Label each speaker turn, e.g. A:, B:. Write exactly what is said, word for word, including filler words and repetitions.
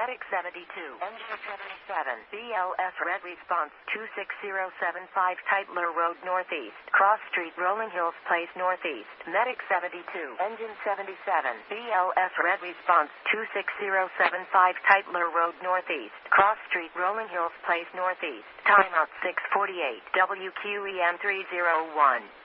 A: Medic seventy-two, Engine seventy-seven, B L S Red Response two six zero seven five Titler Road Northeast, Cross Street Rolling Hills Place Northeast. Medic seventy-two, Engine seventy-seven, B L S Red Response two six zero seven five Titler Road Northeast, Cross Street Rolling Hills Place Northeast. Timeout six forty-eight, W Q E M three oh one.